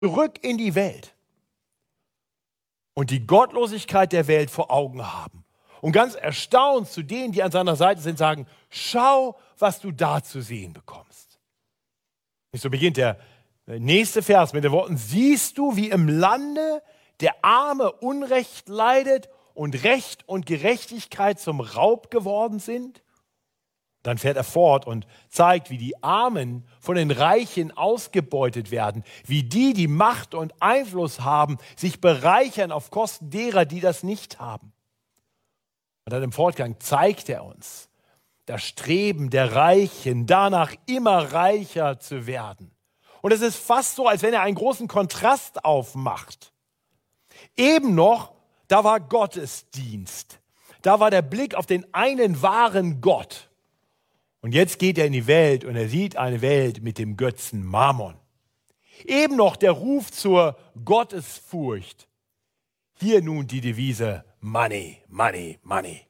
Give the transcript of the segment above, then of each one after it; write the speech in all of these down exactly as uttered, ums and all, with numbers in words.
zurück in die Welt und die Gottlosigkeit der Welt vor Augen haben. Und ganz erstaunt zu denen, die an seiner Seite sind, sagen, schau, was du da zu sehen bekommst. Und so beginnt der nächste Vers mit den Worten, siehst du, wie im Lande der Arme Unrecht leidet und Recht und Gerechtigkeit zum Raub geworden sind? Dann fährt er fort und zeigt, wie die Armen von den Reichen ausgebeutet werden, wie die, die Macht und Einfluss haben, sich bereichern auf Kosten derer, die das nicht haben. Und dann im Fortgang zeigt er uns das Streben der Reichen, danach immer reicher zu werden. Und es ist fast so, als wenn er einen großen Kontrast aufmacht. Eben noch, da war Gottesdienst. Da war der Blick auf den einen wahren Gott. Und jetzt geht er in die Welt und er sieht eine Welt mit dem Götzen Mammon. Eben noch der Ruf zur Gottesfurcht. Hier nun die Devise Money, Money, Money.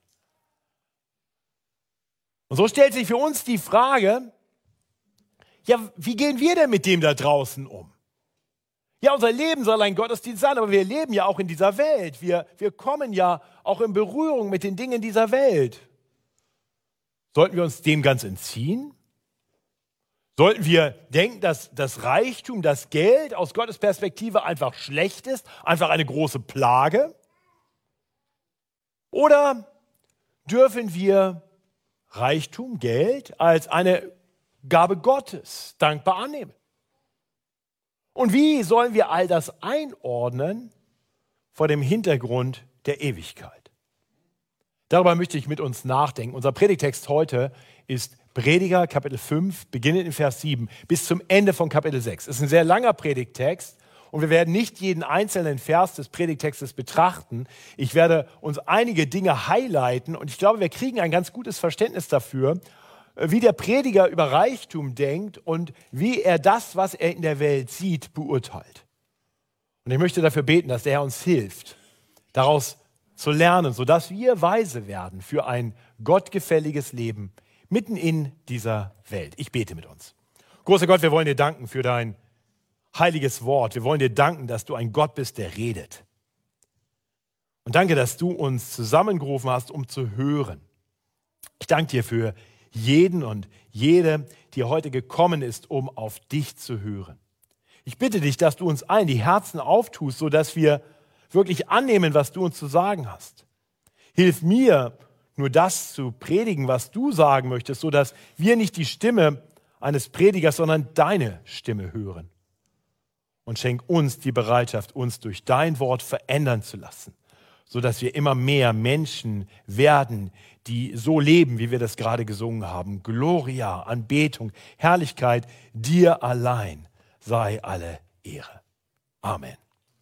Und so stellt sich für uns die Frage, ja, wie gehen wir denn mit dem da draußen um? Ja, unser Leben soll ein Gottesdienst sein, aber wir leben ja auch in dieser Welt. Wir, wir kommen ja auch in Berührung mit den Dingen dieser Welt. Sollten wir uns dem ganz entziehen? Sollten wir denken, dass das Reichtum, das Geld aus Gottes Perspektive einfach schlecht ist, einfach eine große Plage? Oder dürfen wir Reichtum, Geld als eine Gabe Gottes dankbar annehmen? Und wie sollen wir all das einordnen vor dem Hintergrund der Ewigkeit? Darüber möchte ich mit uns nachdenken. Unser Predigtext heute ist Prediger, Kapitel fünf, beginnend in Vers sieben, bis zum Ende von Kapitel sechs. Es ist ein sehr langer Predigtext und wir werden nicht jeden einzelnen Vers des Predigtextes betrachten. Ich werde uns einige Dinge highlighten und ich glaube, wir kriegen ein ganz gutes Verständnis dafür, wie der Prediger über Reichtum denkt und wie er das, was er in der Welt sieht, beurteilt. Und ich möchte dafür beten, dass der Herr uns hilft, daraus zu lernen, sodass wir weise werden für ein gottgefälliges Leben mitten in dieser Welt. Ich bete mit uns. Großer Gott, wir wollen dir danken für dein heiliges Wort. Wir wollen dir danken, dass du ein Gott bist, der redet. Und danke, dass du uns zusammengerufen hast, um zu hören. Ich danke dir für jeden und jede, die heute gekommen ist, um auf dich zu hören. Ich bitte dich, dass du uns allen die Herzen auftust, sodass wir wirklich annehmen, was du uns zu sagen hast. Hilf mir, nur das zu predigen, was du sagen möchtest, sodass wir nicht die Stimme eines Predigers, sondern deine Stimme hören. Und schenk uns die Bereitschaft, uns durch dein Wort verändern zu lassen, sodass wir immer mehr Menschen werden, die so leben, wie wir das gerade gesungen haben. Gloria, Anbetung, Herrlichkeit, dir allein sei alle Ehre. Amen.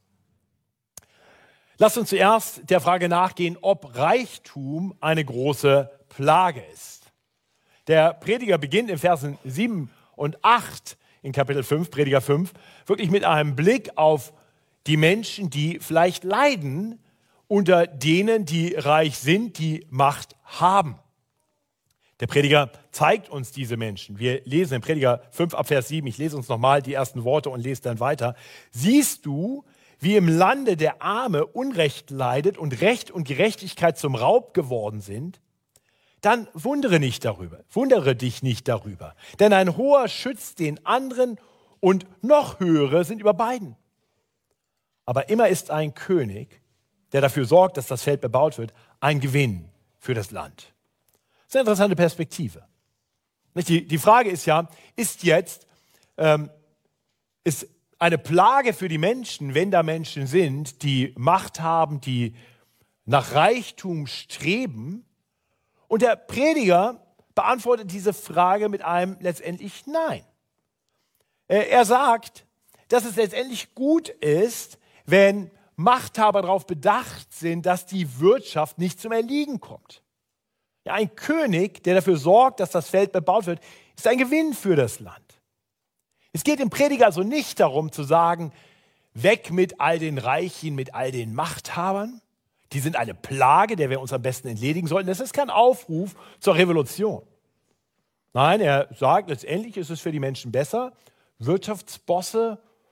Lasst uns zuerst der Frage nachgehen, ob Reichtum eine große Plage ist. Der Prediger beginnt in Versen sieben und acht in Kapitel fünf, Prediger fünf, wirklich mit einem Blick auf die Menschen, die vielleicht leiden unter denen, die reich sind, die Macht haben. Der Prediger zeigt uns diese Menschen. Wir lesen in Prediger fünf ab Vers sieben, ich lese uns nochmal die ersten Worte und lese dann weiter. Siehst du, wie im Lande der Arme Unrecht leidet und Recht und Gerechtigkeit zum Raub geworden sind, dann wundere nicht darüber, wundere dich nicht darüber. Denn ein Hoher schützt den anderen und noch Höhere sind über beiden. Aber immer ist ein König, der dafür sorgt, dass das Feld bebaut wird, ein Gewinn für das Land. Das ist eine interessante Perspektive. Die, die Frage ist ja, ist jetzt, ähm, ist eine Plage für die Menschen, wenn da Menschen sind, die Macht haben, die nach Reichtum streben. Und der Prediger beantwortet diese Frage mit einem letztendlich Nein. Er sagt, dass es letztendlich gut ist, wenn Machthaber darauf bedacht sind, dass die Wirtschaft nicht zum Erliegen kommt. Ja, ein König, der dafür sorgt, dass das Feld bebaut wird, ist ein Gewinn für das Land. Es geht dem Prediger also nicht darum zu sagen, weg mit all den Reichen, mit all den Machthabern. Die sind eine Plage, der wir uns am besten entledigen sollten. Das ist kein Aufruf zur Revolution. Nein, er sagt, letztendlich ist es für die Menschen besser, Wirtschaftsbosse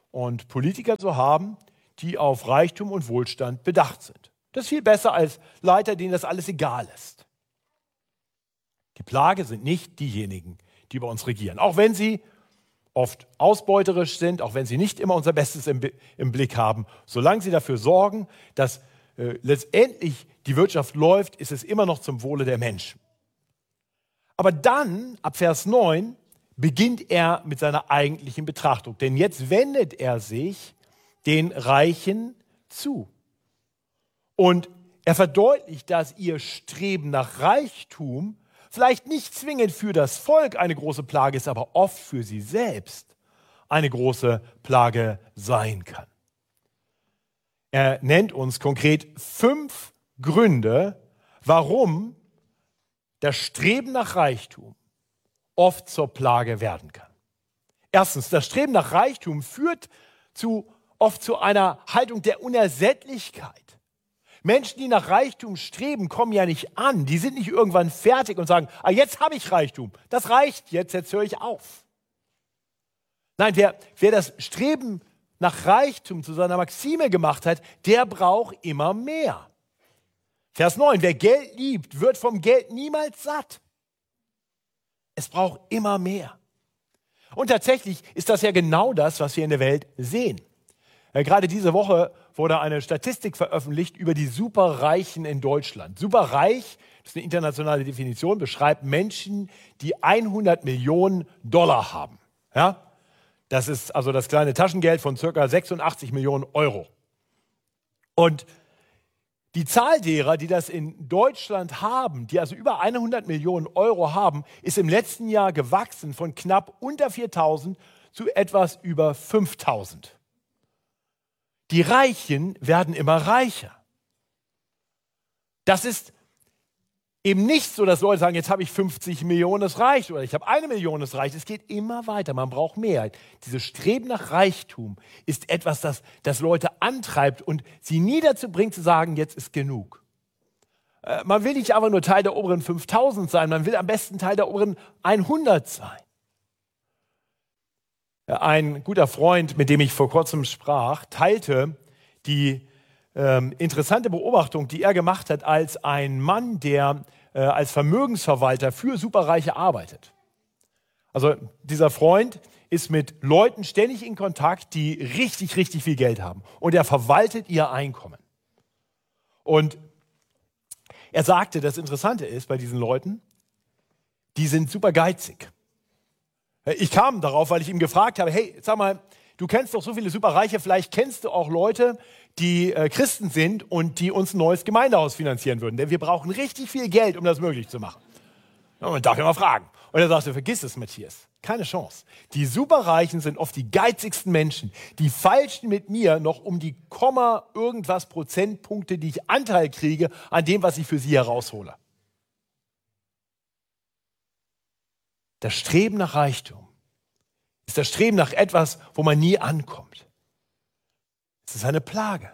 und Politiker zu haben, die auf Reichtum und Wohlstand bedacht sind. Das ist viel besser als Leiter, denen das alles egal ist. Die Plage sind nicht diejenigen, die über uns regieren. Auch wenn sie oft ausbeuterisch sind, auch wenn sie nicht immer unser Bestes im, im Blick haben. Solange sie dafür sorgen, dass äh, letztendlich die Wirtschaft läuft, ist es immer noch zum Wohle der Menschen. Aber dann, ab Vers neun, beginnt er mit seiner eigentlichen Betrachtung. Denn jetzt wendet er sich den Reichen zu. Und er verdeutlicht, dass ihr Streben nach Reichtum vielleicht nicht zwingend für das Volk eine große Plage ist, aber oft für sie selbst eine große Plage sein kann. Er nennt uns konkret fünf Gründe, warum das Streben nach Reichtum oft zur Plage werden kann. Erstens, das Streben nach Reichtum führt zu, oft zu einer Haltung der Unersättlichkeit. Menschen, die nach Reichtum streben, kommen ja nicht an. Die sind nicht irgendwann fertig und sagen, ah, jetzt habe ich Reichtum. Das reicht jetzt, jetzt höre ich auf. Nein, wer, wer das Streben nach Reichtum zu seiner Maxime gemacht hat, der braucht immer mehr. Vers neun, wer Geld liebt, wird vom Geld niemals satt. Es braucht immer mehr. Und tatsächlich ist das ja genau das, was wir in der Welt sehen. Ja, gerade diese Woche wurde eine Statistik veröffentlicht über die Superreichen in Deutschland. Superreich, das ist eine internationale Definition, beschreibt Menschen, die hundert Millionen Dollar haben. Ja? Das ist also das kleine Taschengeld von ca. sechsundachtzig Millionen Euro. Und die Zahl derer, die das in Deutschland haben, die also über hundert Millionen Euro haben, ist im letzten Jahr gewachsen von knapp unter viertausend zu etwas über fünftausend. Die Reichen werden immer reicher. Das ist eben nicht so, dass Leute sagen, jetzt habe ich fünfzig Millionen, es reicht, oder ich habe eine Million, es reicht. Es geht immer weiter, man braucht mehr. Dieses Streben nach Reichtum ist etwas, das, das Leute antreibt und sie nie dazu bringt zu sagen, jetzt ist genug. Äh, man will nicht einfach nur Teil der oberen fünftausend sein, man will am besten Teil der oberen hundert sein. Ein guter Freund, mit dem ich vor kurzem sprach, teilte die ähm, interessante Beobachtung, die er gemacht hat als ein Mann, der äh, als Vermögensverwalter für Superreiche arbeitet. Also dieser Freund ist mit Leuten ständig in Kontakt, die richtig, richtig viel Geld haben. Und er verwaltet ihr Einkommen. Und er sagte, das Interessante ist bei diesen Leuten, die sind super geizig. Ich kam darauf, weil ich ihm gefragt habe, hey, sag mal, du kennst doch so viele Superreiche, vielleicht kennst du auch Leute, die äh, Christen sind und die uns ein neues Gemeindehaus finanzieren würden. Denn wir brauchen richtig viel Geld, um das möglich zu machen. Ja, man darf ja mal fragen. Und er sagte, vergiss es, Matthias, keine Chance. Die Superreichen sind oft die geizigsten Menschen. Die feilschen mit mir noch um die Komma irgendwas Prozentpunkte, die ich Anteil kriege an dem, was ich für sie heraushole. Das Streben nach Reichtum ist das Streben nach etwas, wo man nie ankommt. Es ist eine Plage.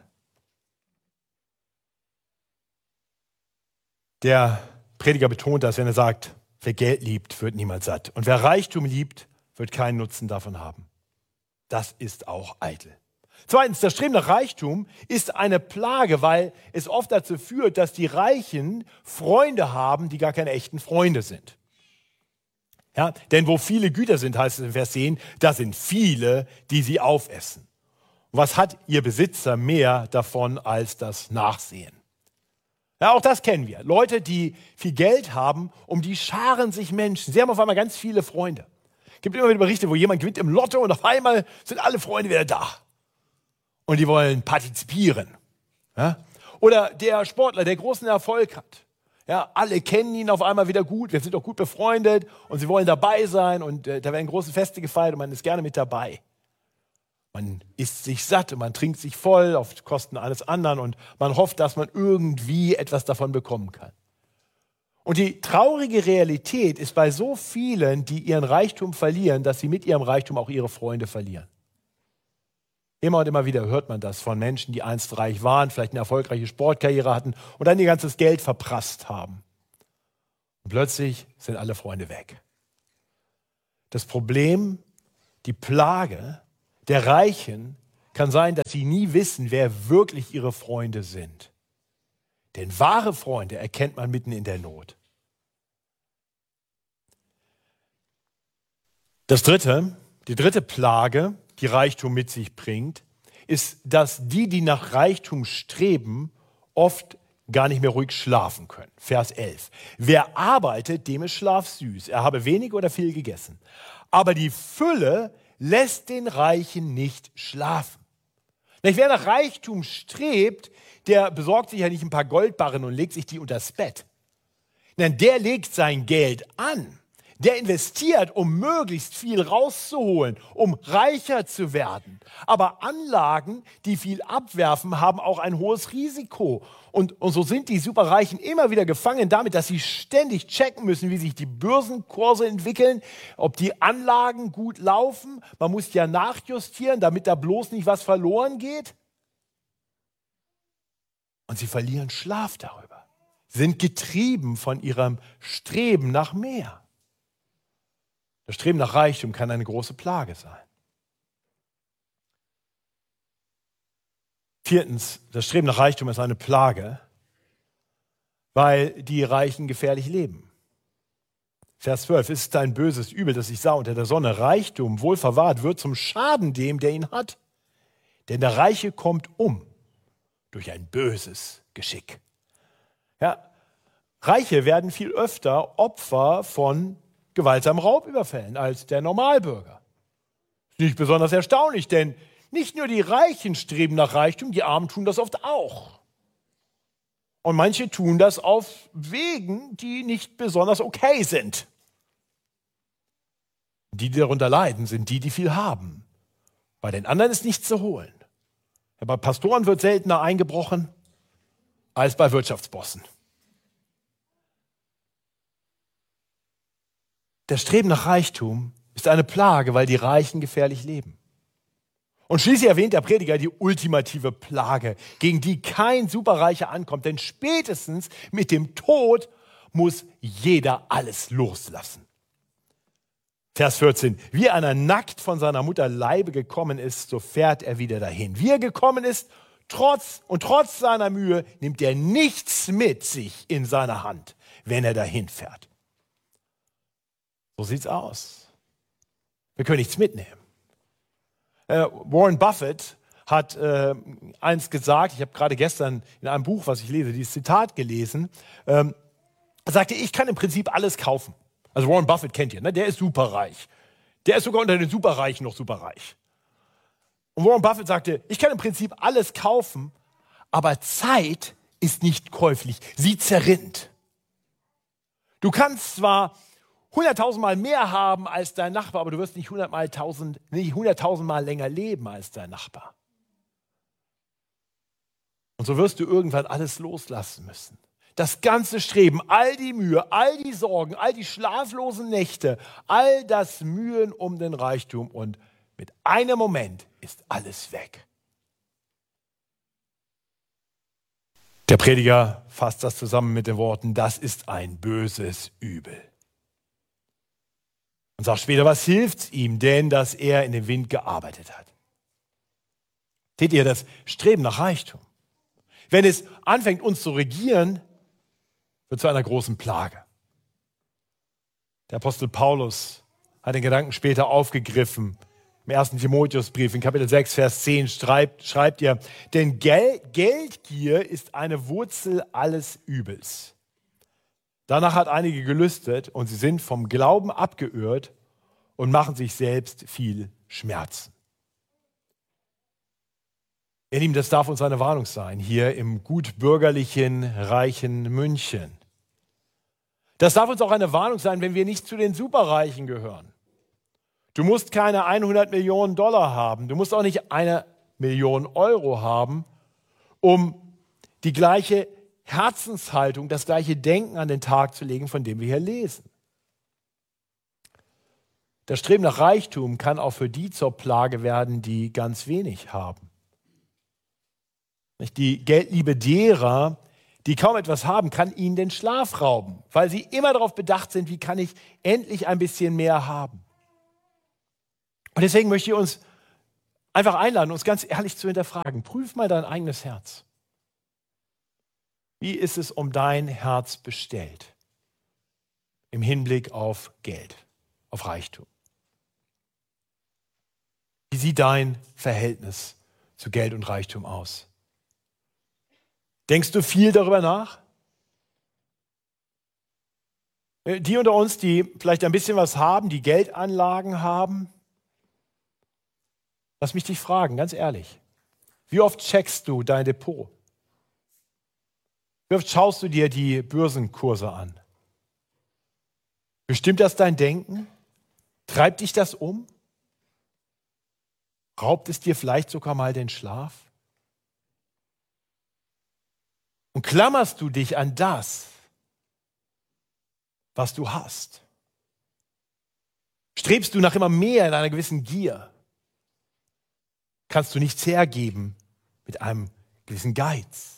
Der Prediger betont das, wenn er sagt, wer Geld liebt, wird niemals satt. Und wer Reichtum liebt, wird keinen Nutzen davon haben. Das ist auch eitel. Zweitens, das Streben nach Reichtum ist eine Plage, weil es oft dazu führt, dass die Reichen Freunde haben, die gar keine echten Freunde sind. Ja, denn wo viele Güter sind, heißt es in Vers zehn, da sind viele, die sie aufessen. Und was hat ihr Besitzer mehr davon als das Nachsehen? Ja, auch das kennen wir. Leute, die viel Geld haben, um die scharen sich Menschen. Sie haben auf einmal ganz viele Freunde. Es gibt immer wieder Berichte, wo jemand gewinnt im Lotto und auf einmal sind alle Freunde wieder da. Und die wollen partizipieren. Ja? Oder der Sportler, der großen Erfolg hat. Ja, alle kennen ihn auf einmal wieder gut, wir sind auch gut befreundet und sie wollen dabei sein und äh, da werden große Feste gefeiert und man ist gerne mit dabei. Man isst sich satt und man trinkt sich voll auf Kosten eines anderen und man hofft, dass man irgendwie etwas davon bekommen kann. Und die traurige Realität ist bei so vielen, die ihren Reichtum verlieren, dass sie mit ihrem Reichtum auch ihre Freunde verlieren. Immer und immer wieder hört man das von Menschen, die einst reich waren, vielleicht eine erfolgreiche Sportkarriere hatten und dann ihr ganzes Geld verprasst haben. Und plötzlich sind alle Freunde weg. Das Problem, die Plage, der Reichen kann sein, dass sie nie wissen, wer wirklich ihre Freunde sind. Denn wahre Freunde erkennt man mitten in der Not. Das dritte, die dritte Plage, die Reichtum mit sich bringt, ist, dass die, die nach Reichtum streben, oft gar nicht mehr ruhig schlafen können. Vers elf. Wer arbeitet, dem ist Schlaf süß. Er habe wenig oder viel gegessen. Aber die Fülle lässt den Reichen nicht schlafen. Wer nach Reichtum strebt, der besorgt sich ja nicht ein paar Goldbarren und legt sich die unters Bett. Nein, der legt sein Geld an. Der investiert, um möglichst viel rauszuholen, um reicher zu werden. Aber Anlagen, die viel abwerfen, haben auch ein hohes Risiko. Und, und so sind die Superreichen immer wieder gefangen damit, dass sie ständig checken müssen, wie sich die Börsenkurse entwickeln, ob die Anlagen gut laufen. Man muss ja nachjustieren, damit da bloß nicht was verloren geht. Und sie verlieren Schlaf darüber, sind getrieben von ihrem Streben nach mehr. Das Streben nach Reichtum kann eine große Plage sein. Viertens, das Streben nach Reichtum ist eine Plage, weil die Reichen gefährlich leben. Vers zwölf, es ist ein böses Übel, das ich sah unter der Sonne. Reichtum, wohl verwahrt, wird zum Schaden dem, der ihn hat. Denn der Reiche kommt um durch ein böses Geschick. Ja, Reiche werden viel öfter Opfer von gewaltsamen Raubüberfällen als der Normalbürger. Ist nicht besonders erstaunlich, denn nicht nur die Reichen streben nach Reichtum, die Armen tun das oft auch. Und manche tun das auf Wegen, die nicht besonders okay sind. Die, die darunter leiden, sind die, die viel haben. Bei den anderen ist nichts zu holen. Ja, bei Pastoren wird seltener eingebrochen als bei Wirtschaftsbossen. Das Streben nach Reichtum ist eine Plage, weil die Reichen gefährlich leben. Und schließlich erwähnt der Prediger die ultimative Plage, gegen die kein Superreicher ankommt. Denn spätestens mit dem Tod muss jeder alles loslassen. Vers vierzehn. Wie einer nackt von seiner Mutter Leibe gekommen ist, so fährt er wieder dahin. Wie er gekommen ist, trotz und trotz seiner Mühe, nimmt er nichts mit sich in seiner Hand, wenn er dahin fährt. So sieht's aus. Wir können nichts mitnehmen. Äh, Warren Buffett hat äh, eins gesagt, ich habe gerade gestern in einem Buch, was ich lese, dieses Zitat gelesen, ähm, er sagte, ich kann im Prinzip alles kaufen. Also Warren Buffett kennt ihr, ne? Der ist superreich. Der ist sogar unter den Superreichen noch superreich. Und Warren Buffett sagte, ich kann im Prinzip alles kaufen, aber Zeit ist nicht käuflich, sie zerrinnt. Du kannst zwar hunderttausendmal mehr haben als dein Nachbar, aber du wirst nicht hunderttausendmal länger leben als dein Nachbar. Und so wirst du irgendwann alles loslassen müssen. Das ganze Streben, all die Mühe, all die Sorgen, all die schlaflosen Nächte, all das Mühen um den Reichtum und mit einem Moment ist alles weg. Der Prediger fasst das zusammen mit den Worten, das ist ein böses Übel. Und sagt später, was hilft's ihm denn, dass er in den Wind gearbeitet hat? Seht ihr, das Streben nach Reichtum, wenn es anfängt, uns zu regieren, wird zu einer großen Plage. Der Apostel Paulus hat den Gedanken später aufgegriffen. Im ersten Timotheusbrief in Kapitel sechs, Vers zehn schreibt, schreibt er, denn Gel- Geldgier ist eine Wurzel alles Übels. Danach hat einige gelüstet und sie sind vom Glauben abgeirrt und machen sich selbst viel Schmerzen. Ihr Lieben, das darf uns eine Warnung sein, hier im gut bürgerlichen, reichen München. Das darf uns auch eine Warnung sein, wenn wir nicht zu den Superreichen gehören. Du musst keine hundert Millionen Dollar haben, du musst auch nicht eine Million Euro haben, um die gleiche Herzenshaltung, das gleiche Denken an den Tag zu legen, von dem wir hier lesen. Das Streben nach Reichtum kann auch für die zur Plage werden, die ganz wenig haben. Die Geldliebe derer, die kaum etwas haben, kann ihnen den Schlaf rauben, weil sie immer darauf bedacht sind, wie kann ich endlich ein bisschen mehr haben. Und deswegen möchte ich uns einfach einladen, uns ganz ehrlich zu hinterfragen. Prüf mal dein eigenes Herz. Wie ist es um dein Herz bestellt im Hinblick auf Geld, auf Reichtum? Wie sieht dein Verhältnis zu Geld und Reichtum aus? Denkst du viel darüber nach? Die unter uns, die vielleicht ein bisschen was haben, die Geldanlagen haben, lass mich dich fragen, ganz ehrlich. Wie oft checkst du dein Depot? Wie oft schaust du dir die Börsenkurse an? Bestimmt das dein Denken? Treibt dich das um? Raubt es dir vielleicht sogar mal den Schlaf? Und klammerst du dich an das, was du hast? Strebst du nach immer mehr in einer gewissen Gier? Kannst du nichts hergeben mit einem gewissen Geiz?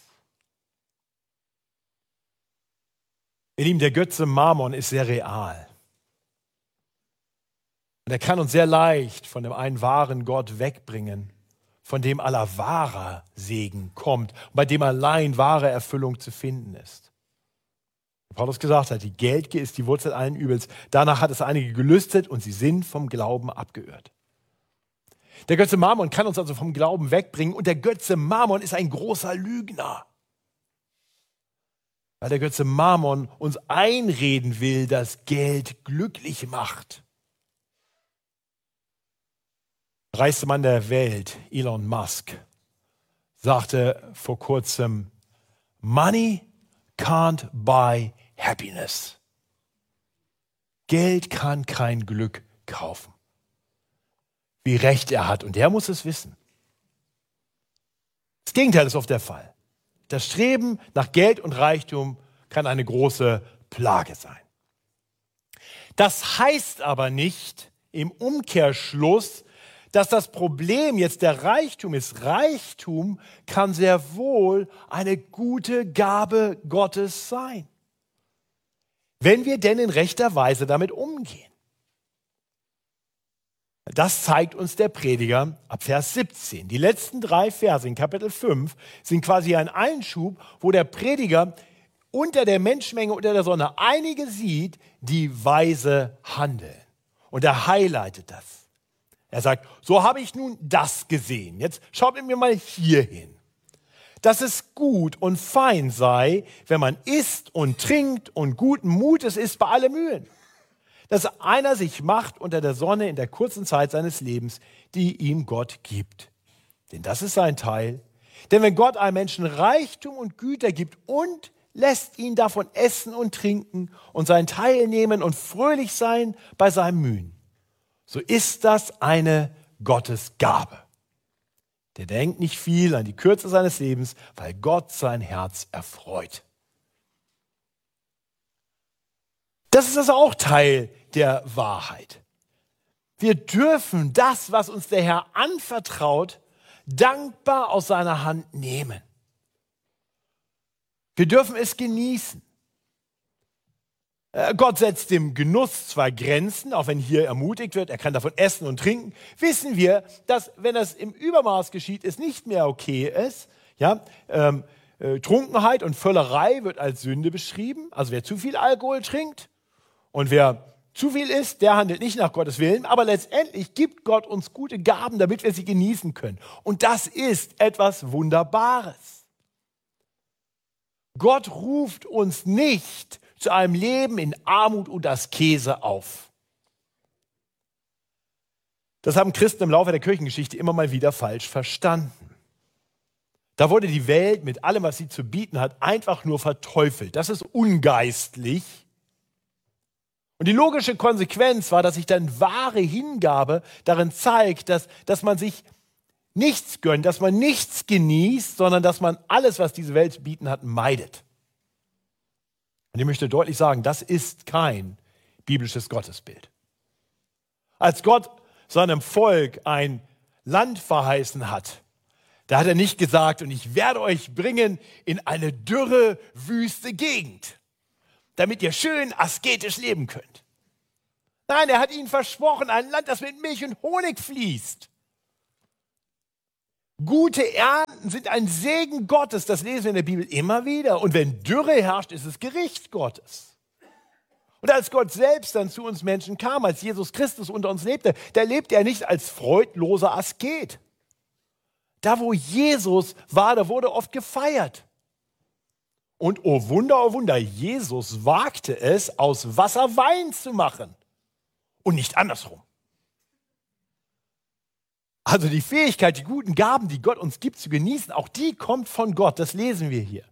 Ihr Lieben, der Götze Mammon ist sehr real. Und er kann uns sehr leicht von dem einen wahren Gott wegbringen, von dem aller wahrer Segen kommt, bei dem allein wahre Erfüllung zu finden ist. Paulus gesagt hat, die Geldgier ist die Wurzel allen Übels. Danach hat es einige gelüstet und sie sind vom Glauben abgeirrt. Der Götze Mammon kann uns also vom Glauben wegbringen und der Götze Mammon ist ein großer Lügner. Weil der Götze Mammon uns einreden will, dass Geld glücklich macht. Der reichste Mann der Welt, Elon Musk, sagte vor kurzem, Money can't buy happiness. Geld kann kein Glück kaufen. Wie recht er hat und er muss es wissen. Das Gegenteil ist oft der Fall. Das Streben nach Geld und Reichtum kann eine große Plage sein. Das heißt aber nicht im Umkehrschluss, dass das Problem jetzt der Reichtum ist. Reichtum kann sehr wohl eine gute Gabe Gottes sein, wenn wir denn in rechter Weise damit umgehen. Das zeigt uns der Prediger ab Vers siebzehn. Die letzten drei Verse in Kapitel fünf sind quasi ein Einschub, wo der Prediger unter der Menschenmenge, unter der Sonne einige sieht, die weise handeln. Und er highlightet das. Er sagt, so habe ich nun das gesehen. Jetzt schaut mir mal hier hin. Dass es gut und fein sei, wenn man isst und trinkt und guten Mutes ist bei allen Mühen. Dass einer sich macht unter der Sonne in der kurzen Zeit seines Lebens, die ihm Gott gibt. Denn das ist sein Teil. Denn wenn Gott einem Menschen Reichtum und Güter gibt und lässt ihn davon essen und trinken und seinen Teil nehmen und fröhlich sein bei seinem Mühen, so ist das eine Gottesgabe. Der denkt nicht viel an die Kürze seines Lebens, weil Gott sein Herz erfreut. Das ist also auch Teil der Wahrheit. Wir dürfen das, was uns der Herr anvertraut, dankbar aus seiner Hand nehmen. Wir dürfen es genießen. Gott setzt dem Genuss zwar Grenzen, auch wenn hier ermutigt wird, er kann davon essen und trinken, wissen wir, dass, wenn das im Übermaß geschieht, es nicht mehr okay ist. Ja, ähm, äh, Trunkenheit und Völlerei wird als Sünde beschrieben. Also wer zu viel Alkohol trinkt und wer zu viel isst, der handelt nicht nach Gottes Willen. Aber letztendlich gibt Gott uns gute Gaben, damit wir sie genießen können. Und das ist etwas Wunderbares. Gott ruft uns nicht zu einem Leben in Armut und Askese auf. Das haben Christen im Laufe der Kirchengeschichte immer mal wieder falsch verstanden. Da wurde die Welt mit allem, was sie zu bieten hat, einfach nur verteufelt. Das ist ungeistlich. Und die logische Konsequenz war, dass sich dann wahre Hingabe darin zeigt, dass, dass man sich nichts gönnt, dass man nichts genießt, sondern dass man alles, was diese Welt zu bieten hat, meidet. Und ich möchte deutlich sagen, das ist kein biblisches Gottesbild. Als Gott seinem Volk ein Land verheißen hat, da hat er nicht gesagt, und ich werde euch bringen in eine dürre, wüste Gegend, damit ihr schön asketisch leben könnt. Nein, er hat ihnen versprochen, ein Land, das mit Milch und Honig fließt. Gute Ernten sind ein Segen Gottes, das lesen wir in der Bibel immer wieder. Und wenn Dürre herrscht, ist es Gericht Gottes. Und als Gott selbst dann zu uns Menschen kam, als Jesus Christus unter uns lebte, da lebte er nicht als freudloser Asket. Da, wo Jesus war, da wurde oft gefeiert. Und oh Wunder, oh Wunder, Jesus wagte es, aus Wasser Wein zu machen und nicht andersrum. Also die Fähigkeit, die guten Gaben, die Gott uns gibt, zu genießen, auch die kommt von Gott. Das lesen wir hier.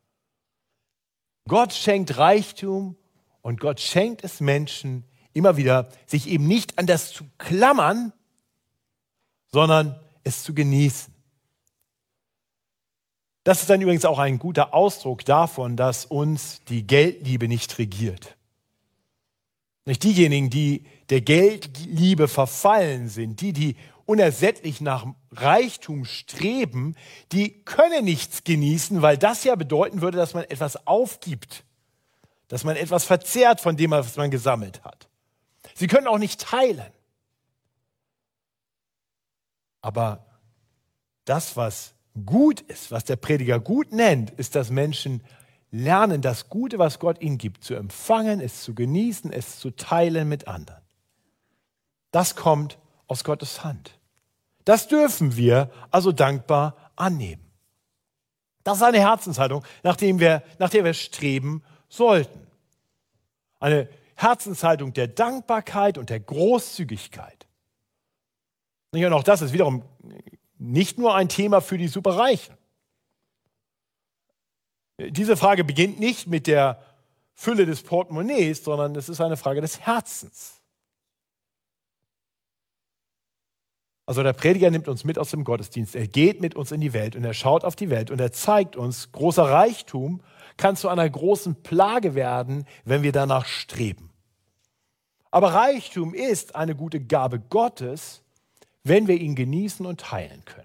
Gott schenkt Reichtum und Gott schenkt es Menschen immer wieder, sich eben nicht an das zu klammern, sondern es zu genießen. Das ist dann übrigens auch ein guter Ausdruck davon, dass uns die Geldliebe nicht regiert. Nicht diejenigen, die der Geldliebe verfallen sind, die, die unersättlich nach Reichtum streben, die können nichts genießen, weil das ja bedeuten würde, dass man etwas aufgibt, dass man etwas verzehrt von dem, was man gesammelt hat. Sie können auch nicht teilen. Aber das, was gut ist, was der Prediger gut nennt, ist, dass Menschen lernen, das Gute, was Gott ihnen gibt, zu empfangen, es zu genießen, es zu teilen mit anderen. Das kommt aus Gottes Hand. Das dürfen wir also dankbar annehmen. Das ist eine Herzenshaltung, nach der wir, nach der wir streben sollten. Eine Herzenshaltung der Dankbarkeit und der Großzügigkeit. Und auch das ist wiederum nicht nur ein Thema für die Superreichen. Diese Frage beginnt nicht mit der Fülle des Portemonnaies, sondern es ist eine Frage des Herzens. Also der Prediger nimmt uns mit aus dem Gottesdienst. Er geht mit uns in die Welt und er schaut auf die Welt und er zeigt uns, großer Reichtum kann zu einer großen Plage werden, wenn wir danach streben. Aber Reichtum ist eine gute Gabe Gottes, wenn wir ihn genießen und teilen können.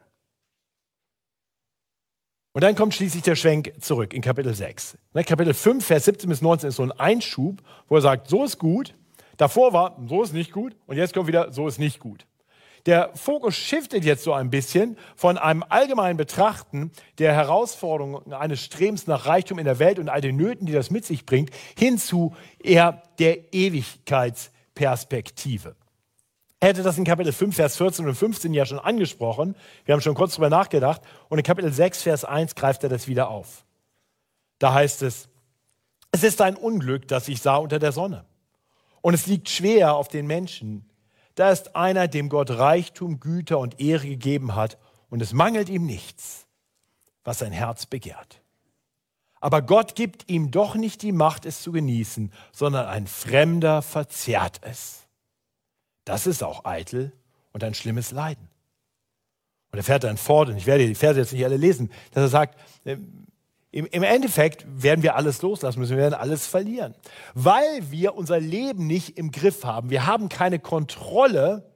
Und dann kommt schließlich der Schwenk zurück in Kapitel sechs. Kapitel fünf, Vers siebzehn bis neunzehn ist so ein Einschub, wo er sagt, so ist gut, davor war, so ist nicht gut und jetzt kommt wieder, so ist nicht gut. Der Fokus shiftet jetzt so ein bisschen von einem allgemeinen Betrachten der Herausforderungen eines Strebens nach Reichtum in der Welt und all den Nöten, die das mit sich bringt, hin zu eher der Ewigkeitsperspektive. Er hätte das in Kapitel fünf, Vers vierzehn und fünfzehn ja schon angesprochen. Wir haben schon kurz darüber nachgedacht. Und in Kapitel sechs, Vers eins greift er das wieder auf. Da heißt es, es ist ein Unglück, das ich sah unter der Sonne. Und es liegt schwer auf den Menschen. Da ist einer, dem Gott Reichtum, Güter und Ehre gegeben hat. Und es mangelt ihm nichts, was sein Herz begehrt. Aber Gott gibt ihm doch nicht die Macht, es zu genießen, sondern ein Fremder verzehrt es. Das ist auch eitel und ein schlimmes Leiden. Und er fährt dann fort, und ich werde die Verse jetzt nicht alle lesen, dass er sagt, im Endeffekt werden wir alles loslassen müssen, wir werden alles verlieren. Weil wir unser Leben nicht im Griff haben. Wir haben keine Kontrolle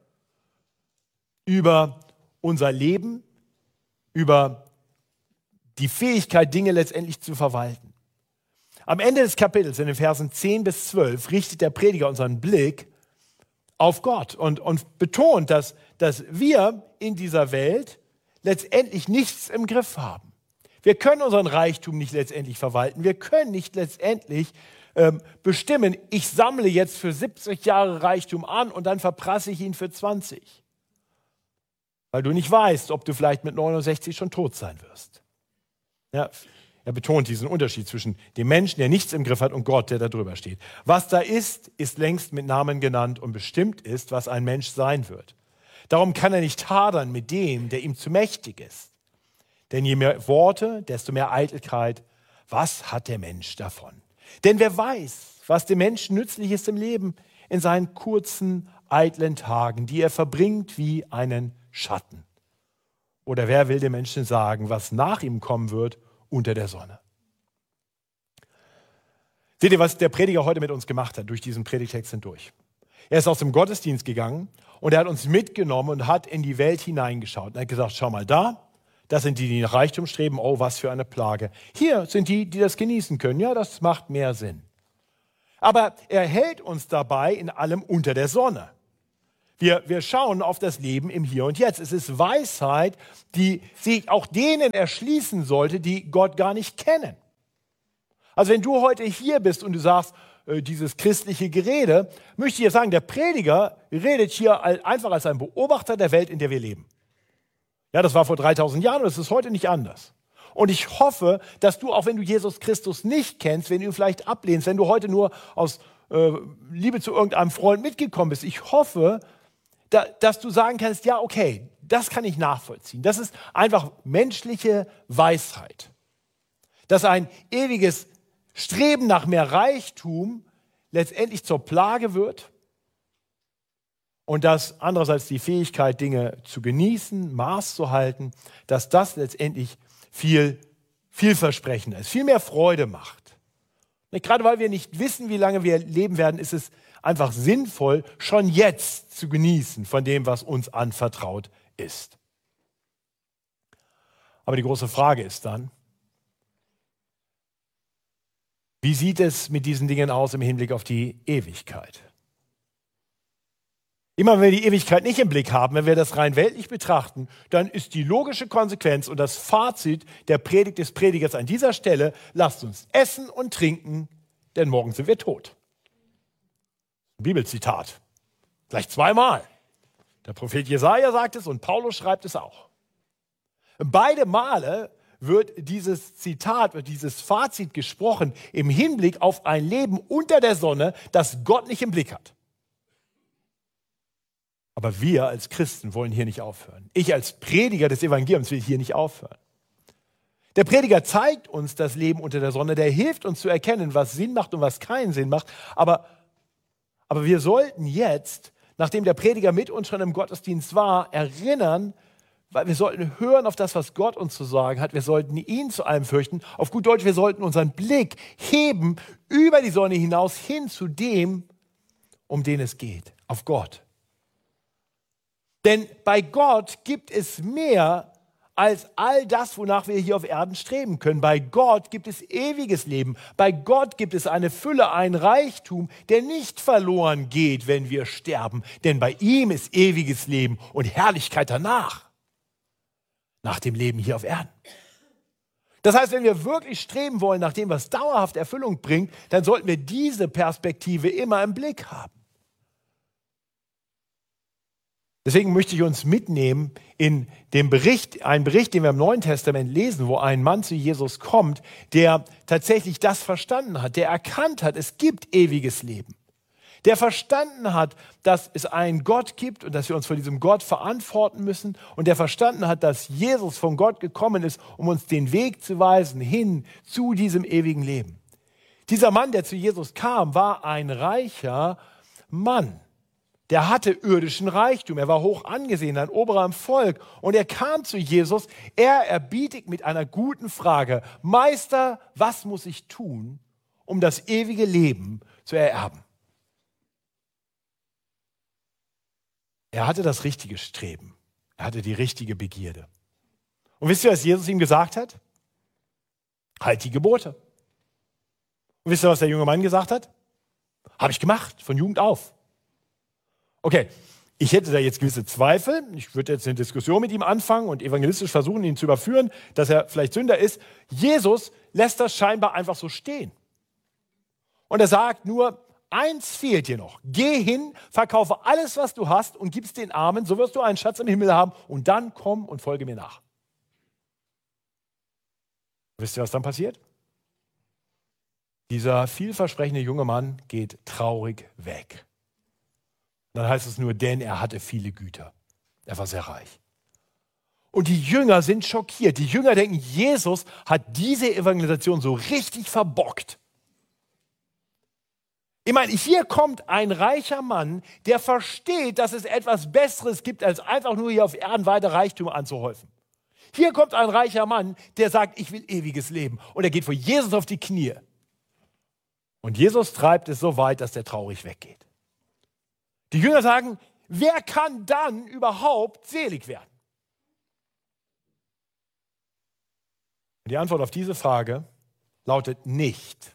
über unser Leben, über die Fähigkeit, Dinge letztendlich zu verwalten. Am Ende des Kapitels, in den Versen zehn bis zwölf, richtet der Prediger unseren Blick auf Gott und, und betont, dass, dass wir in dieser Welt letztendlich nichts im Griff haben. Wir können unseren Reichtum nicht letztendlich verwalten. Wir können nicht letztendlich ähm, bestimmen, ich sammle jetzt für siebzig Jahre Reichtum an und dann verprasse ich ihn für zwanzig. Weil du nicht weißt, ob du vielleicht mit neunundsechzig schon tot sein wirst. Ja, er betont diesen Unterschied zwischen dem Menschen, der nichts im Griff hat, und Gott, der da drüber steht. Was da ist, ist längst mit Namen genannt und bestimmt ist, was ein Mensch sein wird. Darum kann er nicht hadern mit dem, der ihm zu mächtig ist. Denn je mehr Worte, desto mehr Eitelkeit. Was hat der Mensch davon? Denn wer weiß, was dem Menschen nützlich ist im Leben, in seinen kurzen, eitlen Tagen, die er verbringt wie einen Schatten. Oder wer will dem Menschen sagen, was nach ihm kommen wird, unter der Sonne. Seht ihr, was der Prediger heute mit uns gemacht hat, durch diesen Predigtext hindurch? Er ist aus dem Gottesdienst gegangen und er hat uns mitgenommen und hat in die Welt hineingeschaut. Und er hat gesagt, schau mal da, das sind die, die nach Reichtum streben, oh, was für eine Plage. Hier sind die, die das genießen können. Ja, das macht mehr Sinn. Aber er hält uns dabei in allem unter der Sonne. Wir, wir schauen auf das Leben im Hier und Jetzt. Es ist Weisheit, die sich auch denen erschließen sollte, die Gott gar nicht kennen. Also wenn du heute hier bist und du sagst, äh, dieses christliche Gerede, möchte ich dir sagen, der Prediger redet hier einfach als ein Beobachter der Welt, in der wir leben. Ja, das war vor dreitausend Jahren und es ist heute nicht anders. Und ich hoffe, dass du, auch wenn du Jesus Christus nicht kennst, wenn du ihn vielleicht ablehnst, wenn du heute nur aus äh, Liebe zu irgendeinem Freund mitgekommen bist, ich hoffe, da, dass du sagen kannst, ja, okay, das kann ich nachvollziehen. Das ist einfach menschliche Weisheit. Dass ein ewiges Streben nach mehr Reichtum letztendlich zur Plage wird und dass andererseits die Fähigkeit, Dinge zu genießen, Maß zu halten, dass das letztendlich viel vielversprechender ist, viel mehr Freude macht. Und gerade weil wir nicht wissen, wie lange wir leben werden, ist es einfach sinnvoll, schon jetzt zu genießen von dem, was uns anvertraut ist. Aber die große Frage ist dann, wie sieht es mit diesen Dingen aus im Hinblick auf die Ewigkeit? Immer wenn wir die Ewigkeit nicht im Blick haben, wenn wir das rein weltlich betrachten, dann ist die logische Konsequenz und das Fazit der Predigt des Predigers an dieser Stelle: Lasst uns essen und trinken, denn morgen sind wir tot. Ein Bibelzitat. Gleich zweimal. Der Prophet Jesaja sagt es und Paulus schreibt es auch. Beide Male wird dieses Zitat, wird dieses Fazit gesprochen im Hinblick auf ein Leben unter der Sonne, das Gott nicht im Blick hat. Aber wir als Christen wollen hier nicht aufhören. Ich als Prediger des Evangeliums will hier nicht aufhören. Der Prediger zeigt uns das Leben unter der Sonne, der hilft uns zu erkennen, was Sinn macht und was keinen Sinn macht. Aber, aber wir sollten jetzt, nachdem der Prediger mit uns schon im Gottesdienst war, erinnern, weil wir sollten hören auf das, was Gott uns zu sagen hat. Wir sollten ihn zu allem fürchten. Auf gut Deutsch, wir sollten unseren Blick heben über die Sonne hinaus hin zu dem, um den es geht, auf Gott. Denn bei Gott gibt es mehr als all das, wonach wir hier auf Erden streben können. Bei Gott gibt es ewiges Leben. Bei Gott gibt es eine Fülle, ein Reichtum, der nicht verloren geht, wenn wir sterben. Denn bei ihm ist ewiges Leben und Herrlichkeit danach. Nach dem Leben hier auf Erden. Das heißt, wenn wir wirklich streben wollen nach dem, was dauerhaft Erfüllung bringt, dann sollten wir diese Perspektive immer im Blick haben. Deswegen möchte ich uns mitnehmen in dem Bericht, einen Bericht, den wir im Neuen Testament lesen, wo ein Mann zu Jesus kommt, der tatsächlich das verstanden hat, der erkannt hat, es gibt ewiges Leben. Der verstanden hat, dass es einen Gott gibt und dass wir uns vor diesem Gott verantworten müssen. Und der verstanden hat, dass Jesus von Gott gekommen ist, um uns den Weg zu weisen hin zu diesem ewigen Leben. Dieser Mann, der zu Jesus kam, war ein reicher Mann. Der hatte irdischen Reichtum, er war hoch angesehen, ein Oberer im Volk. Und er kam zu Jesus, er erbietet mit einer guten Frage: Meister, was muss ich tun, um das ewige Leben zu ererben? Er hatte das richtige Streben, er hatte die richtige Begierde. Und wisst ihr, was Jesus ihm gesagt hat? Halt die Gebote. Und wisst ihr, was der junge Mann gesagt hat? Habe ich gemacht, von Jugend auf. Okay, ich hätte da jetzt gewisse Zweifel. Ich würde jetzt eine Diskussion mit ihm anfangen und evangelistisch versuchen, ihn zu überführen, dass er vielleicht Sünder ist. Jesus lässt das scheinbar einfach so stehen. Und er sagt nur: Eins fehlt dir noch. Geh hin, verkaufe alles, was du hast und gib's den Armen, so wirst du einen Schatz im Himmel haben und dann komm und folge mir nach. Wisst ihr, was dann passiert? Dieser vielversprechende junge Mann geht traurig weg. Dann heißt es nur, denn er hatte viele Güter. Er war sehr reich. Und die Jünger sind schockiert. Die Jünger denken, Jesus hat diese Evangelisation so richtig verbockt. Ich meine, hier kommt ein reicher Mann, der versteht, dass es etwas Besseres gibt, als einfach nur hier auf Erden weiter Reichtum anzuhäufen. Hier kommt ein reicher Mann, der sagt, ich will ewiges Leben. Und er geht vor Jesus auf die Knie. Und Jesus treibt es so weit, dass der traurig weggeht. Die Jünger sagen, wer kann dann überhaupt selig werden? Und die Antwort auf diese Frage lautet nicht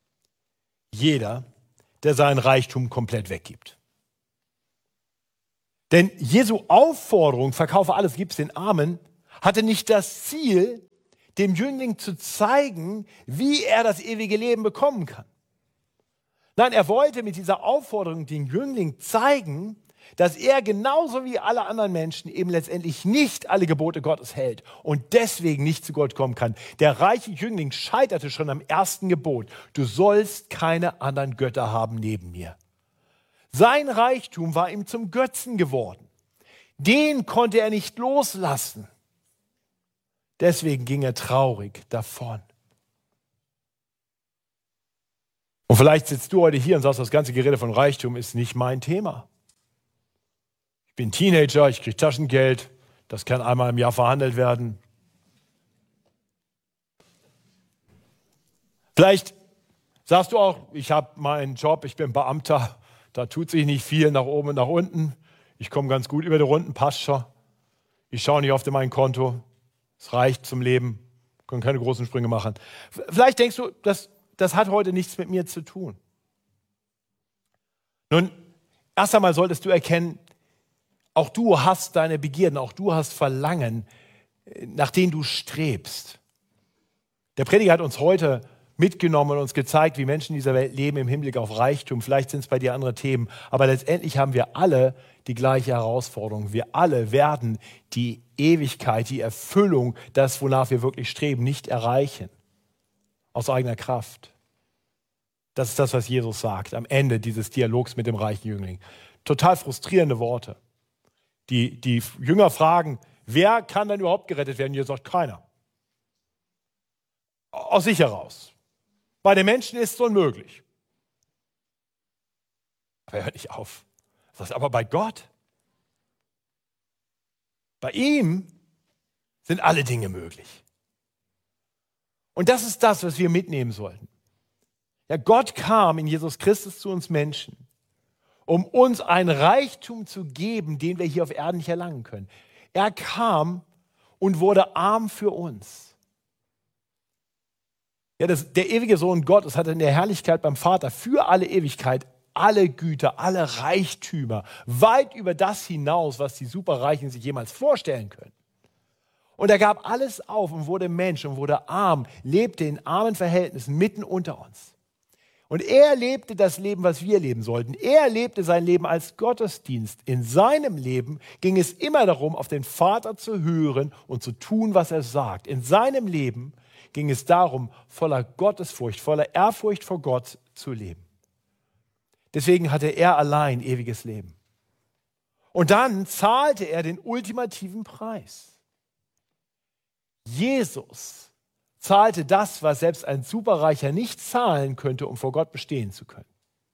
jeder, der seinen Reichtum komplett weggibt. Denn Jesu Aufforderung, verkaufe alles, gib's den Armen, hatte nicht das Ziel, dem Jüngling zu zeigen, wie er das ewige Leben bekommen kann. Nein, er wollte mit dieser Aufforderung den Jüngling zeigen, dass er genauso wie alle anderen Menschen eben letztendlich nicht alle Gebote Gottes hält und deswegen nicht zu Gott kommen kann. Der reiche Jüngling scheiterte schon am ersten Gebot. Du sollst keine anderen Götter haben neben mir. Sein Reichtum war ihm zum Götzen geworden. Den konnte er nicht loslassen. Deswegen ging er traurig davon. Und vielleicht sitzt du heute hier und sagst, das ganze Gerede von Reichtum ist nicht mein Thema. Ich bin Teenager, ich kriege Taschengeld, das kann einmal im Jahr verhandelt werden. Vielleicht sagst du auch, ich habe meinen Job, ich bin Beamter, da tut sich nicht viel nach oben und nach unten. Ich komme ganz gut über die Runden, passt schon. Ich schaue nicht oft in mein Konto. Es reicht zum Leben, können keine großen Sprünge machen. Vielleicht denkst du, das, das hat heute nichts mit mir zu tun. Nun, erst einmal solltest du erkennen, auch du hast deine Begierden, auch du hast Verlangen, nach denen du strebst. Der Prediger hat uns heute mitgenommen und uns gezeigt, wie Menschen in dieser Welt leben im Hinblick auf Reichtum. Vielleicht sind es bei dir andere Themen, aber letztendlich haben wir alle die gleiche Herausforderung. Wir alle werden die Ewigkeit, die Erfüllung, das, wonach wir wirklich streben, nicht erreichen. Aus eigener Kraft. Das ist das, was Jesus sagt am Ende dieses Dialogs mit dem reichen Jüngling. Total frustrierende Worte. Die, die Jünger fragen, wer kann denn überhaupt gerettet werden? Und Jesus sagt, keiner. Aus sich heraus. Bei den Menschen ist es unmöglich. Aber er hört nicht auf. Er sagt, aber bei Gott, bei ihm sind alle Dinge möglich. Und das ist das, was wir mitnehmen sollten. Ja, Gott kam in Jesus Christus zu uns Menschen, um uns ein Reichtum zu geben, den wir hier auf Erden nicht erlangen können. Er kam und wurde arm für uns. Ja, das, der ewige Sohn Gottes hat in der Herrlichkeit beim Vater für alle Ewigkeit alle Güter, alle Reichtümer, weit über das hinaus, was die Superreichen sich jemals vorstellen können. Und er gab alles auf und wurde Mensch und wurde arm, lebte in armen Verhältnissen mitten unter uns. Und er lebte das Leben, was wir leben sollten. Er lebte sein Leben als Gottesdienst. In seinem Leben ging es immer darum, auf den Vater zu hören und zu tun, was er sagt. In seinem Leben ging es darum, voller Gottesfurcht, voller Ehrfurcht vor Gott zu leben. Deswegen hatte er allein ewiges Leben. Und dann zahlte er den ultimativen Preis. Jesus zahlte das, was selbst ein Superreicher nicht zahlen könnte, um vor Gott bestehen zu können.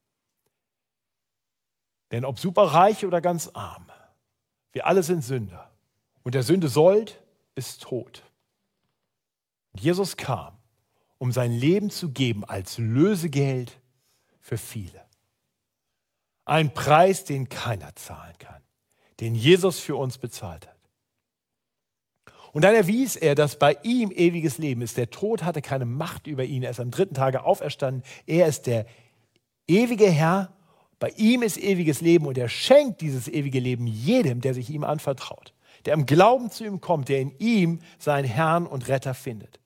Denn ob superreich oder ganz arm, wir alle sind Sünder. Und der Sünde Sold ist Tod. Und Jesus kam, um sein Leben zu geben als Lösegeld für viele. Ein Preis, den keiner zahlen kann, den Jesus für uns bezahlt hat. Und dann erwies er, dass bei ihm ewiges Leben ist. Der Tod hatte keine Macht über ihn. Er ist am dritten Tage auferstanden. Er ist der ewige Herr. Bei ihm ist ewiges Leben und er schenkt dieses ewige Leben jedem, der sich ihm anvertraut, der im Glauben zu ihm kommt, der in ihm seinen Herrn und Retter findet.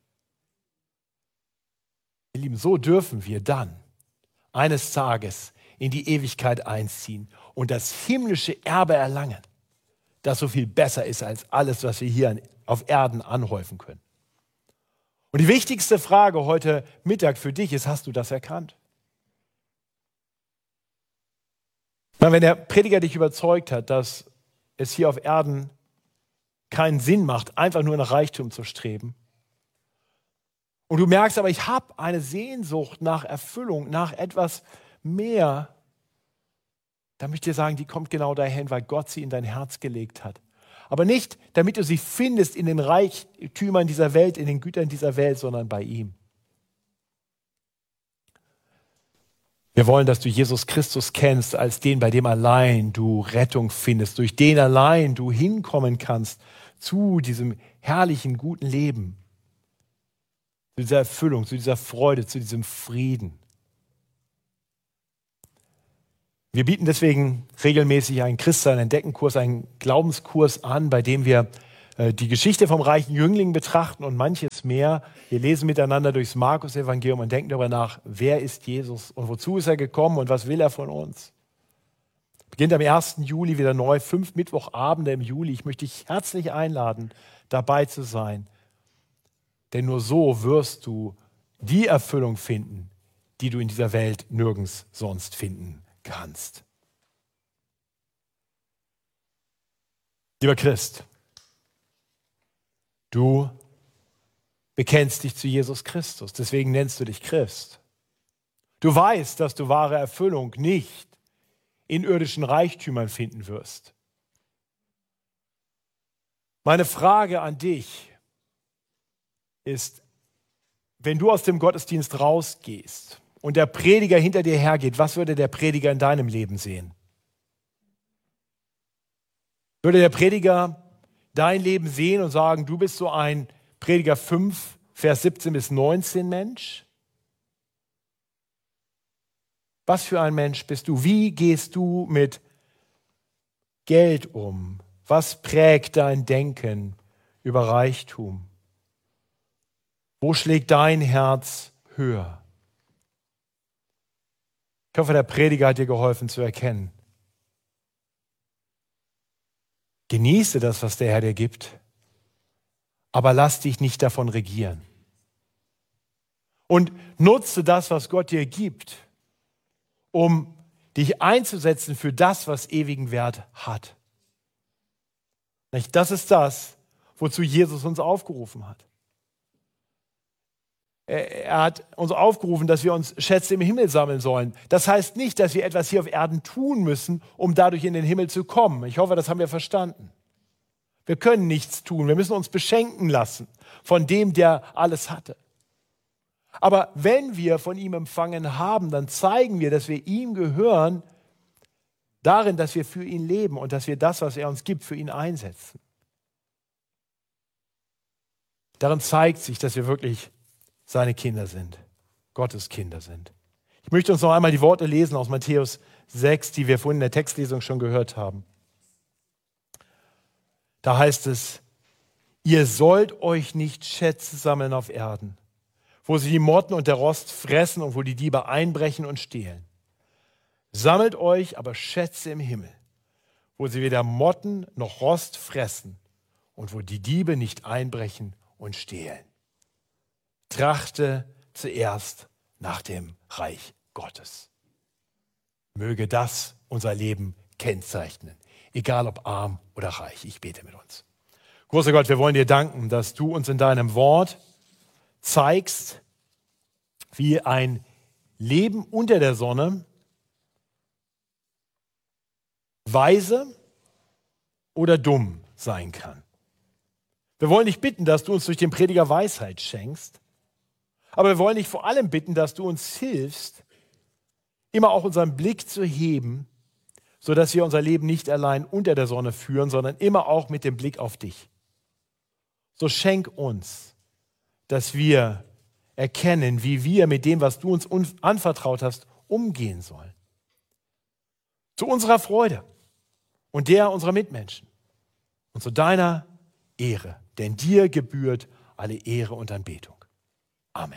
Ihr Lieben, so dürfen wir dann eines Tages in die Ewigkeit einziehen und das himmlische Erbe erlangen, das so viel besser ist als alles, was wir hier auf Erden anhäufen können. Und die wichtigste Frage heute Mittag für dich ist, hast du das erkannt? Wenn der Prediger dich überzeugt hat, dass es hier auf Erden keinen Sinn macht, einfach nur nach Reichtum zu streben, und du merkst aber, ich habe eine Sehnsucht nach Erfüllung, nach etwas mehr, dann möchte ich dir sagen, die kommt genau dahin, weil Gott sie in dein Herz gelegt hat. Aber nicht, damit du sie findest in den Reichtümern dieser Welt, in den Gütern dieser Welt, sondern bei ihm. Wir wollen, dass du Jesus Christus kennst als den, bei dem allein du Rettung findest, durch den allein du hinkommen kannst zu diesem herrlichen, guten Leben, zu dieser Erfüllung, zu dieser Freude, zu diesem Frieden. Wir bieten deswegen regelmäßig einen Christsein Entdecken-Kurs, einen Glaubenskurs an, bei dem wir äh, die Geschichte vom reichen Jüngling betrachten und manches mehr. Wir lesen miteinander durchs Markus-Evangelium und denken darüber nach, wer ist Jesus und wozu ist er gekommen und was will er von uns. Beginnt am ersten Juli wieder neu, fünf Mittwochabende im Juli. Ich möchte dich herzlich einladen, dabei zu sein. Denn nur so wirst du die Erfüllung finden, die du in dieser Welt nirgends sonst finden kannst. Lieber Christ, du bekennst dich zu Jesus Christus, deswegen nennst du dich Christ. Du weißt, dass du wahre Erfüllung nicht in irdischen Reichtümern finden wirst. Meine Frage an dich ist, wenn du aus dem Gottesdienst rausgehst und der Prediger hinter dir hergeht, was würde der Prediger in deinem Leben sehen? Würde der Prediger dein Leben sehen und sagen, du bist so ein Prediger fünf, Vers siebzehn bis neunzehn Mensch? Was für ein Mensch bist du? Wie gehst du mit Geld um? Was prägt dein Denken über Reichtum? Wo schlägt dein Herz höher? Ich hoffe, der Prediger hat dir geholfen zu erkennen. Genieße das, was der Herr dir gibt, aber lass dich nicht davon regieren. Und nutze das, was Gott dir gibt, um dich einzusetzen für das, was ewigen Wert hat. Das ist das, wozu Jesus uns aufgerufen hat. Er hat uns aufgerufen, dass wir uns Schätze im Himmel sammeln sollen. Das heißt nicht, dass wir etwas hier auf Erden tun müssen, um dadurch in den Himmel zu kommen. Ich hoffe, das haben wir verstanden. Wir können nichts tun. Wir müssen uns beschenken lassen von dem, der alles hatte. Aber wenn wir von ihm empfangen haben, dann zeigen wir, dass wir ihm gehören, darin, dass wir für ihn leben und dass wir das, was er uns gibt, für ihn einsetzen. Darin zeigt sich, dass wir wirklich seine Kinder sind, Gottes Kinder sind. Ich möchte uns noch einmal die Worte lesen aus Matthäus sechs, die wir vorhin in der Textlesung schon gehört haben. Da heißt es, ihr sollt euch nicht Schätze sammeln auf Erden, wo sie die Motten und der Rost fressen und wo die Diebe einbrechen und stehlen. Sammelt euch aber Schätze im Himmel, wo sie weder Motten noch Rost fressen und wo die Diebe nicht einbrechen und stehlen. Trachte zuerst nach dem Reich Gottes. Möge das unser Leben kennzeichnen, egal ob arm oder reich. Ich bete mit uns. Großer Gott, wir wollen dir danken, dass du uns in deinem Wort zeigst, wie ein Leben unter der Sonne weise oder dumm sein kann. Wir wollen dich bitten, dass du uns durch den Prediger Weisheit schenkst, aber wir wollen dich vor allem bitten, dass du uns hilfst, immer auch unseren Blick zu heben, sodass wir unser Leben nicht allein unter der Sonne führen, sondern immer auch mit dem Blick auf dich. So schenk uns, dass wir erkennen, wie wir mit dem, was du uns anvertraut hast, umgehen sollen. Zu unserer Freude und der unserer Mitmenschen und zu deiner Ehre, denn dir gebührt alle Ehre und Anbetung.